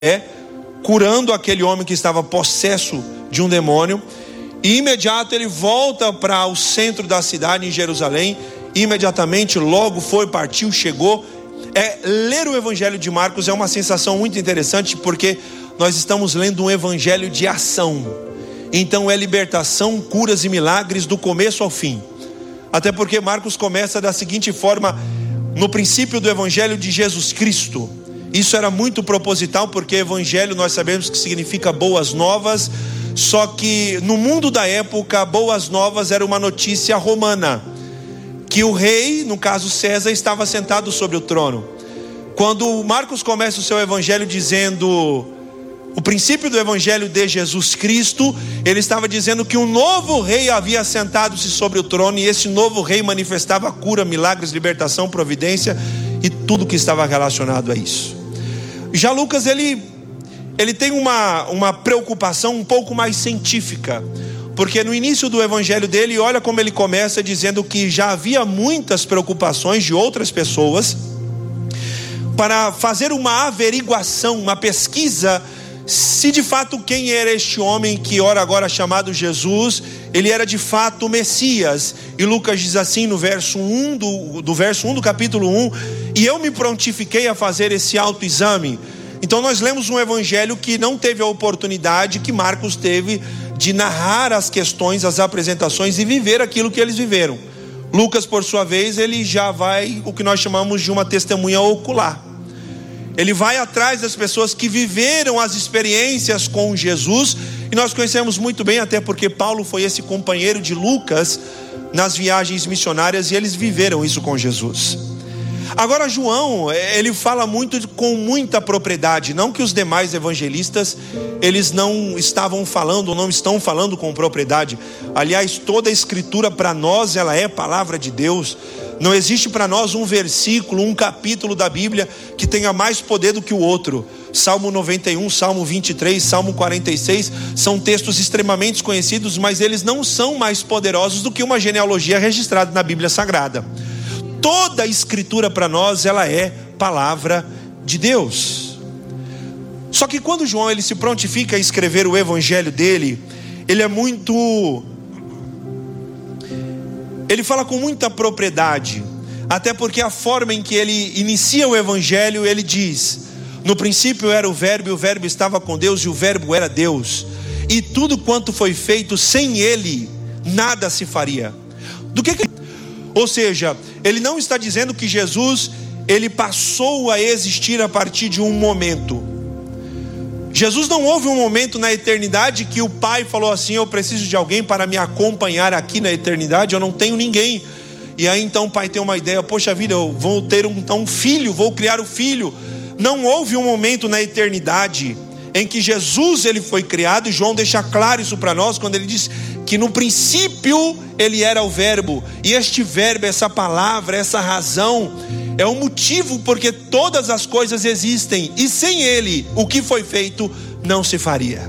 curando aquele homem que estava possesso de um demônio. E imediato ele volta para o centro da cidade, em Jerusalém. Imediatamente, logo foi, partiu, chegou. Ler o Evangelho de Marcos é uma sensação muito interessante, porque nós estamos lendo um evangelho de ação. Então é libertação, curas e milagres do começo ao fim. Até porque Marcos começa da seguinte forma: no princípio do Evangelho de Jesus Cristo. Isso era muito proposital, porque evangelho nós sabemos que significa boas novas. Só que no mundo da época, boas novas era uma notícia romana, que o rei, no caso César, estava sentado sobre o trono. Quando Marcos começa o seu evangelho dizendo o princípio do evangelho de Jesus Cristo, ele estava dizendo que um novo rei havia sentado-se sobre o trono, e esse novo rei manifestava cura, milagres, libertação, providência e tudo que estava relacionado a isso. Já Lucas, ele tem uma preocupação um pouco mais científica, porque no início do evangelho dele, olha como ele começa dizendo que já havia muitas preocupações de outras pessoas para fazer uma averiguação, uma pesquisa, se de fato quem era este homem que ora agora chamado Jesus, ele era de fato o Messias. E Lucas diz assim no verso 1 do capítulo 1: e eu me prontifiquei a fazer esse autoexame. Então nós lemos um evangelho que não teve a oportunidade que Marcos teve de narrar as questões, as apresentações e viver aquilo que eles viveram. Lucas, por sua vez, ele já vai o que nós chamamos de uma testemunha ocular. Ele vai atrás das pessoas que viveram as experiências com Jesus, e nós conhecemos muito bem, até porque Paulo foi esse companheiro de Lucas nas viagens missionárias, e eles viveram isso com Jesus. Agora João, ele fala com muita propriedade. Não que os demais evangelistas, eles não estavam falando ou não estão falando com propriedade. Aliás, toda a escritura para nós, ela é palavra de Deus. Não existe para nós um versículo, um capítulo da Bíblia que tenha mais poder do que o outro. Salmo 91, Salmo 23, Salmo 46 são textos extremamente conhecidos, mas eles não são mais poderosos do que uma genealogia registrada na Bíblia Sagrada. Toda a escritura para nós, ela é palavra de Deus. Só que quando João ele se prontifica a escrever o evangelho dele, ele fala com muita propriedade, até porque a forma em que ele inicia o evangelho, ele diz: no princípio era o verbo, e o verbo estava com Deus, e o verbo era Deus, e tudo quanto foi feito, sem ele nada se faria. Ou seja, ele não está dizendo que Jesus, ele passou a existir a partir de um momento. Jesus não houve um momento na eternidade que o Pai falou assim: eu preciso de alguém para me acompanhar aqui na eternidade, eu não tenho ninguém. E aí então o Pai tem uma ideia: poxa vida, eu vou ter um filho, vou criar um filho. Não houve um momento na eternidade em que Jesus ele foi criado, e João deixa claro isso para nós quando ele diz que no princípio ele era o verbo, e este verbo, essa palavra, essa razão é o motivo porque todas as coisas existem, e sem ele o que foi feito não se faria.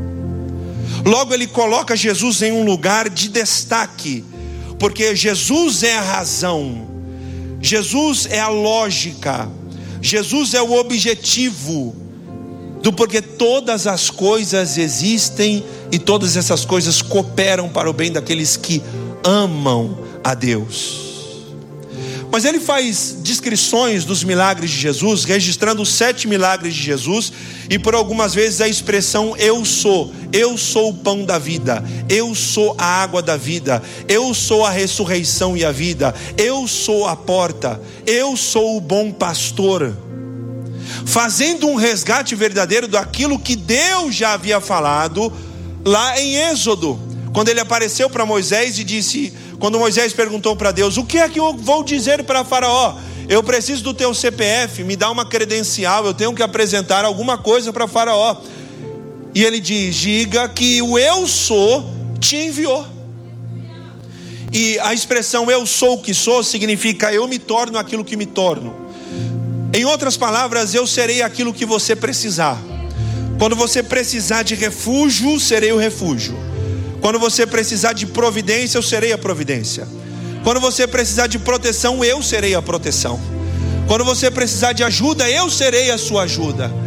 Logo ele coloca Jesus em um lugar de destaque, porque Jesus é a razão, Jesus é a lógica, Jesus é o objetivo do porquê todas as coisas existem, e todas essas coisas cooperam para o bem daqueles que amam a Deus. Mas ele faz descrições dos milagres de Jesus, registrando os 7 milagres de Jesus, e por algumas vezes a expressão eu sou o pão da vida, eu sou a água da vida, eu sou a ressurreição e a vida, eu sou a porta, eu sou o bom pastor, fazendo um resgate verdadeiro daquilo que Deus já havia falado lá em Êxodo, quando ele apareceu para Moisés e disse, quando Moisés perguntou para Deus: o que é que eu vou dizer para Faraó? Eu preciso do teu CPF, me dá uma credencial, eu tenho que apresentar alguma coisa para Faraó. E ele diz: diga que o eu sou te enviou. E a expressão eu sou o que sou significa eu me torno aquilo que me torno. Em outras palavras, eu serei aquilo que você precisar. Quando você precisar de refúgio, serei o refúgio. Quando você precisar de providência, eu serei a providência. Quando você precisar de proteção, eu serei a proteção. Quando você precisar de ajuda, eu serei a sua ajuda.